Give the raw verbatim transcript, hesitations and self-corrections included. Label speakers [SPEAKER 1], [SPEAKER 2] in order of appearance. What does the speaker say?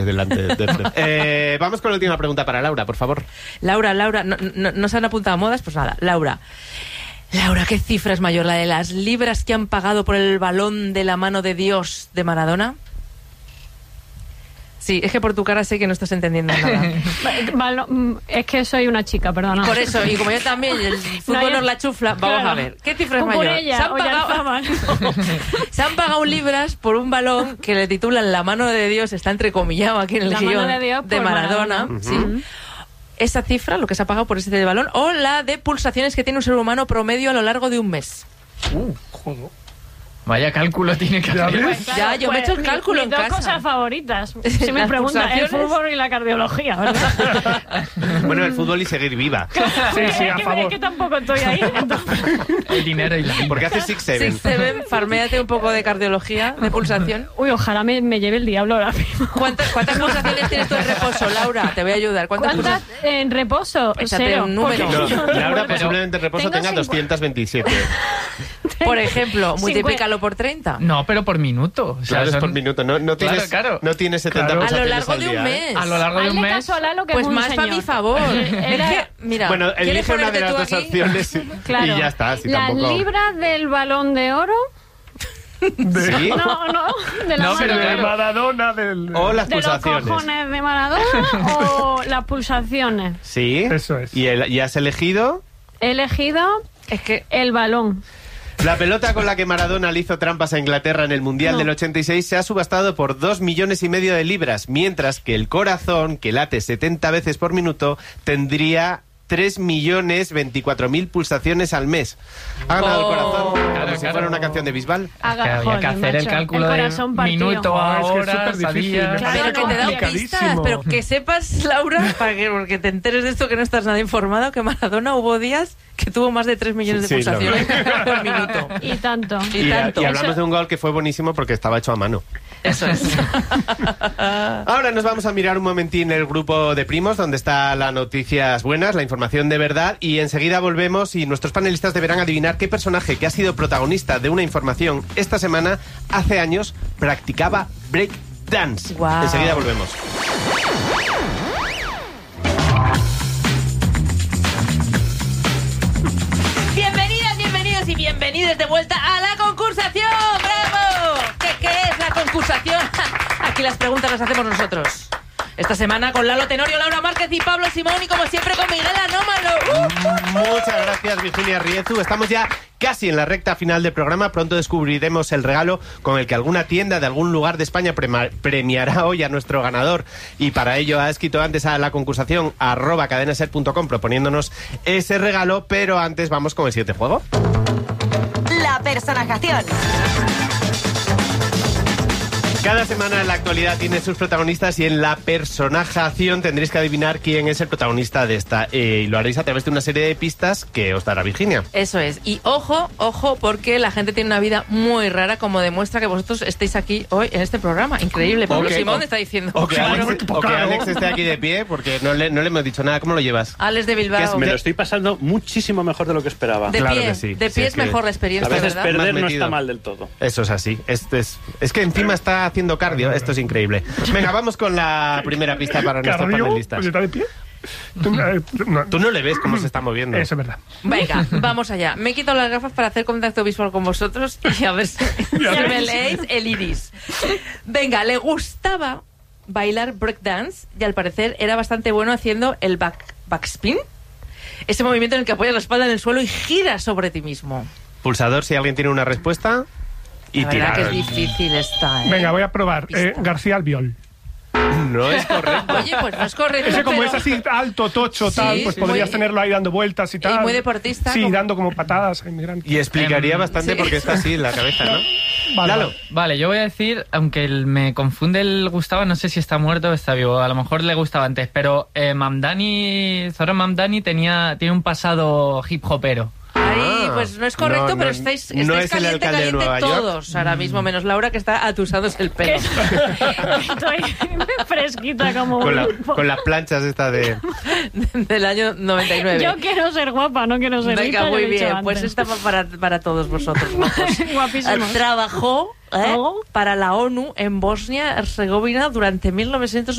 [SPEAKER 1] delante de Fred. eh, Vamos con la última pregunta para Laura, por favor.
[SPEAKER 2] Laura, Laura, no, no, no se han apuntado a modas, pues nada, Laura. Laura, ¿qué cifra es mayor? ¿La de las libras que han pagado por el balón de la mano de Dios de Maradona? Sí, es que por tu cara sé que no estás entendiendo nada.
[SPEAKER 3] Bueno, es que soy una chica, perdona.
[SPEAKER 2] Por eso, y como yo también, el fútbol
[SPEAKER 3] no,
[SPEAKER 2] nos la chufla, vamos
[SPEAKER 3] claro.
[SPEAKER 2] a ver. ¿Qué cifra es
[SPEAKER 3] Por
[SPEAKER 2] mayor?
[SPEAKER 3] ella,
[SPEAKER 2] se, han
[SPEAKER 3] o
[SPEAKER 2] pagado, se han pagado libras por un balón que le titulan La mano de Dios, está entrecomillado aquí en el
[SPEAKER 3] La
[SPEAKER 2] guión
[SPEAKER 3] mano de Dios
[SPEAKER 2] de
[SPEAKER 3] por
[SPEAKER 2] Maradona.
[SPEAKER 3] Maradona.
[SPEAKER 2] ¿Sí?
[SPEAKER 3] Uh-huh.
[SPEAKER 2] Esa cifra, lo que se ha pagado por ese balón, o la de pulsaciones que tiene un ser humano promedio a lo largo de un mes.
[SPEAKER 4] Uh, joder.
[SPEAKER 5] Vaya cálculo tiene que hacer.
[SPEAKER 3] Pues claro,
[SPEAKER 2] ya, yo
[SPEAKER 3] pues
[SPEAKER 2] me he hecho el cálculo
[SPEAKER 3] mi,
[SPEAKER 2] en
[SPEAKER 3] mis dos
[SPEAKER 2] casa.
[SPEAKER 3] cosas favoritas. Si me
[SPEAKER 2] Las
[SPEAKER 3] preguntan, el
[SPEAKER 2] pulsaciones.
[SPEAKER 3] fútbol y la cardiología, ¿verdad?
[SPEAKER 1] Bueno, el fútbol y seguir viva.
[SPEAKER 4] Sí, sí,
[SPEAKER 3] es,
[SPEAKER 4] a
[SPEAKER 3] que,
[SPEAKER 4] favor.
[SPEAKER 3] es que tampoco estoy ahí. Entonces...
[SPEAKER 5] El dinero y la vida.
[SPEAKER 1] Porque hace Six Seven.
[SPEAKER 2] Six Seven, farméate un poco de cardiología, de pulsación.
[SPEAKER 3] Uy, ojalá me, me lleve el diablo ahora mismo.
[SPEAKER 2] ¿Cuántas, ¿Cuántas pulsaciones tienes tú en reposo, Laura? Te voy a ayudar. ¿Cuántas,
[SPEAKER 3] ¿Cuántas
[SPEAKER 2] pulsaciones?
[SPEAKER 3] en reposo?
[SPEAKER 2] Échate
[SPEAKER 3] Cero.
[SPEAKER 2] un número.
[SPEAKER 3] Porque
[SPEAKER 1] No,
[SPEAKER 3] yo-
[SPEAKER 1] Laura
[SPEAKER 5] Pero
[SPEAKER 1] posiblemente en reposo
[SPEAKER 3] tengo
[SPEAKER 1] tenga
[SPEAKER 3] cincu-
[SPEAKER 1] doscientos veintisiete.
[SPEAKER 2] Por ejemplo, multiplícalo por treinta.
[SPEAKER 5] No, pero por minuto. O sea,
[SPEAKER 1] Claro, es
[SPEAKER 5] son-
[SPEAKER 1] por minuto. No, no
[SPEAKER 5] Claro,
[SPEAKER 1] tienes,
[SPEAKER 5] claro.
[SPEAKER 1] no tienes setenta
[SPEAKER 4] Claro.
[SPEAKER 2] A lo
[SPEAKER 1] pulsaciones
[SPEAKER 2] largo
[SPEAKER 1] al
[SPEAKER 2] de un
[SPEAKER 1] día,
[SPEAKER 2] mes.
[SPEAKER 1] ¿eh?
[SPEAKER 5] A lo largo de un
[SPEAKER 3] Hazle
[SPEAKER 5] mes.
[SPEAKER 3] caso a Lalo, que
[SPEAKER 2] Pues
[SPEAKER 3] es un
[SPEAKER 2] más para
[SPEAKER 3] señor.
[SPEAKER 2] mi favor. Es
[SPEAKER 3] Era-
[SPEAKER 2] que, mira,
[SPEAKER 1] Bueno,
[SPEAKER 2] ¿quieres
[SPEAKER 1] elige una de
[SPEAKER 2] ponerte
[SPEAKER 1] las
[SPEAKER 2] tú
[SPEAKER 1] dos
[SPEAKER 2] aquí?
[SPEAKER 1] opciones
[SPEAKER 3] Claro.
[SPEAKER 1] y ya está. Si
[SPEAKER 3] Las
[SPEAKER 1] tampoco...
[SPEAKER 3] libras del Balón de Oro.
[SPEAKER 4] De,
[SPEAKER 1] ¿Sí?
[SPEAKER 3] No, no, de la
[SPEAKER 5] No,
[SPEAKER 3] mano
[SPEAKER 5] pero
[SPEAKER 4] de
[SPEAKER 3] de-
[SPEAKER 5] claro.
[SPEAKER 4] Maradona, del...
[SPEAKER 1] O las
[SPEAKER 3] de los
[SPEAKER 1] pulsaciones.
[SPEAKER 3] cojones de Maradona o las pulsaciones.
[SPEAKER 1] Sí.
[SPEAKER 4] Eso es.
[SPEAKER 1] ¿Y, el- y has elegido?
[SPEAKER 3] He elegido
[SPEAKER 2] Es que
[SPEAKER 3] el balón.
[SPEAKER 1] La pelota con la que Maradona le hizo trampas a Inglaterra en el Mundial
[SPEAKER 3] No.
[SPEAKER 1] del ochenta y seis se ha subastado por dos millones y medio de libras, mientras que el corazón, que late setenta veces por minuto, tendría tres millones veinticuatro mil pulsaciones al mes. Ha ganado
[SPEAKER 2] Oh.
[SPEAKER 1] el corazón, como
[SPEAKER 5] Claro,
[SPEAKER 1] si
[SPEAKER 5] claro.
[SPEAKER 1] fuera una canción de Bisbal.
[SPEAKER 3] Haga-
[SPEAKER 5] Que había
[SPEAKER 3] joder,
[SPEAKER 5] que hacer el
[SPEAKER 3] macho,
[SPEAKER 5] cálculo
[SPEAKER 3] el
[SPEAKER 5] de
[SPEAKER 3] corazón partido.
[SPEAKER 5] minuto a
[SPEAKER 4] Oh, es que es
[SPEAKER 5] horas,
[SPEAKER 4] súper
[SPEAKER 5] a
[SPEAKER 4] difícil.
[SPEAKER 5] días.
[SPEAKER 3] Claro,
[SPEAKER 2] pero que te he dado
[SPEAKER 4] complicadísimo.
[SPEAKER 2] pistas, pero que sepas, Laura, para que, porque te enteres de esto que no estás nada informado, que Maradona hubo días que tuvo más de tres millones de
[SPEAKER 1] Sí, lo
[SPEAKER 2] pulsaciones por minuto.
[SPEAKER 3] Y tanto.
[SPEAKER 2] Y
[SPEAKER 1] Y,
[SPEAKER 2] tanto.
[SPEAKER 1] y hablamos
[SPEAKER 3] Eso-
[SPEAKER 1] de un gol que fue buenísimo porque estaba hecho a mano.
[SPEAKER 2] Eso es.
[SPEAKER 1] Ahora nos vamos a mirar un momentín el grupo de primos, donde está las noticias buenas, la información de verdad, y enseguida volvemos y nuestros panelistas deberán adivinar qué personaje que ha sido protagonista de una información esta semana, hace años, practicaba break dance.
[SPEAKER 2] Guau.
[SPEAKER 1] Enseguida volvemos.
[SPEAKER 2] Bienvenidas, bienvenidos y bienvenidos de vuelta a la concursación. ¡Bravo! ¿Qué, qué es la concursación? Aquí las preguntas las hacemos nosotros. Esta semana con Lalo Tenorio, Laura Márquez y Pablo Simón, y como siempre con Miguel Anómalo. ¡Uh!
[SPEAKER 1] Muchas gracias, Virginia Riezu. Estamos ya casi en la recta final del programa. Pronto descubriremos el regalo con el que alguna tienda de algún lugar de España prema- premiará hoy a nuestro ganador. Y para ello ha escrito antes a la concursación arroba cadenaser punto com proponiéndonos ese regalo. Pero antes vamos con el siguiente juego.
[SPEAKER 6] La personajación.
[SPEAKER 1] Cada semana en la actualidad tiene sus protagonistas y en la personajación tendréis que adivinar quién es el protagonista de esta. Eh, y lo haréis a través de una serie de pistas que os dará Virginia.
[SPEAKER 2] Eso es. Y ojo, ojo, porque la gente tiene una vida muy rara, como demuestra que vosotros estéis aquí hoy en este programa. Increíble. Pablo
[SPEAKER 1] Ok,
[SPEAKER 2] Simón
[SPEAKER 1] o-
[SPEAKER 2] está diciendo.
[SPEAKER 1] O que,
[SPEAKER 2] Claro.
[SPEAKER 1] Alex, o que Alex esté aquí de pie, porque no le, no le hemos dicho nada. ¿Cómo lo llevas?
[SPEAKER 2] Alex de Bilbao.
[SPEAKER 7] Me lo estoy pasando muchísimo mejor de lo que esperaba.
[SPEAKER 2] De
[SPEAKER 1] Claro
[SPEAKER 2] pie,
[SPEAKER 1] que sí.
[SPEAKER 2] de
[SPEAKER 1] Sí,
[SPEAKER 2] pie
[SPEAKER 1] es
[SPEAKER 2] es
[SPEAKER 1] que
[SPEAKER 2] mejor la
[SPEAKER 7] A
[SPEAKER 2] experiencia,
[SPEAKER 7] veces
[SPEAKER 2] ¿verdad?
[SPEAKER 7] perder
[SPEAKER 1] Más
[SPEAKER 7] no
[SPEAKER 1] metido.
[SPEAKER 7] está mal del todo.
[SPEAKER 1] Eso es así. Este es, es que encima está haciendo cardio. Esto es increíble. Venga, vamos con la primera pista para nuestros
[SPEAKER 4] Cardio,
[SPEAKER 1] panelistas.
[SPEAKER 4] pues está de pie. Tú, eh, no,
[SPEAKER 1] Tú no le ves cómo se está moviendo.
[SPEAKER 4] Eso es verdad.
[SPEAKER 2] Venga, vamos allá. Me he quitado las gafas para hacer contacto visual con vosotros y a ver si, si me leéis el iris. Venga, le gustaba bailar breakdance y al parecer era bastante bueno haciendo el back, backspin. Ese movimiento en el que apoyas la espalda en el suelo y giras sobre ti mismo.
[SPEAKER 1] Pulsador, si alguien tiene una respuesta. Y
[SPEAKER 2] La verdad
[SPEAKER 1] tirar.
[SPEAKER 2] que es difícil esta, ¿eh?
[SPEAKER 4] Venga, voy a probar.
[SPEAKER 2] Pista.
[SPEAKER 4] Eh, García Albiol.
[SPEAKER 1] No es correcto.
[SPEAKER 2] Oye, pues no es correcto,
[SPEAKER 4] Ese como
[SPEAKER 2] pero-
[SPEAKER 4] es así alto, tocho,
[SPEAKER 2] Sí,
[SPEAKER 4] tal, pues
[SPEAKER 2] sí,
[SPEAKER 4] podrías
[SPEAKER 2] muy-
[SPEAKER 4] tenerlo ahí dando vueltas y tal.
[SPEAKER 2] muy deportista,
[SPEAKER 4] Sí,
[SPEAKER 2] como-
[SPEAKER 4] dando como patadas a inmigrantes.
[SPEAKER 1] Y explicaría
[SPEAKER 5] Em,
[SPEAKER 1] bastante
[SPEAKER 2] sí.
[SPEAKER 1] porque está así en la cabeza, ¿no?
[SPEAKER 4] Vale,
[SPEAKER 1] Lalo.
[SPEAKER 4] vale.
[SPEAKER 5] Vale, yo voy a decir, aunque el- me confunde el Gustavo, no sé si está muerto o está vivo, a lo mejor le gustaba antes, pero eh, Mamdani, Zoran Mamdani tenía, tiene un pasado hip hopero.
[SPEAKER 2] Ahí,
[SPEAKER 1] Ah.
[SPEAKER 2] pues no es correcto,
[SPEAKER 1] No, no,
[SPEAKER 2] pero estáis,
[SPEAKER 1] no
[SPEAKER 2] estáis
[SPEAKER 1] es el
[SPEAKER 2] caliente,
[SPEAKER 1] alcalde de
[SPEAKER 2] caliente
[SPEAKER 1] Nueva York.
[SPEAKER 2] todos ahora mismo, menos Laura, que está atusándose el pelo.
[SPEAKER 3] Estoy fresquita como
[SPEAKER 1] Con,
[SPEAKER 3] un-
[SPEAKER 1] la- con las planchas esta de...
[SPEAKER 2] Del año noventa y nueve.
[SPEAKER 3] Yo quiero ser guapa, no quiero ser
[SPEAKER 2] Venga,
[SPEAKER 3] rica,
[SPEAKER 2] muy
[SPEAKER 3] lo he dicho
[SPEAKER 2] bien.
[SPEAKER 3] antes.
[SPEAKER 2] Pues esta va para, para todos vosotros, guapos.
[SPEAKER 3] Guapísimos.
[SPEAKER 2] Trabajó ¿eh?
[SPEAKER 3] Oh.
[SPEAKER 2] para la ONU en Bosnia-Herzegovina durante mil novecientos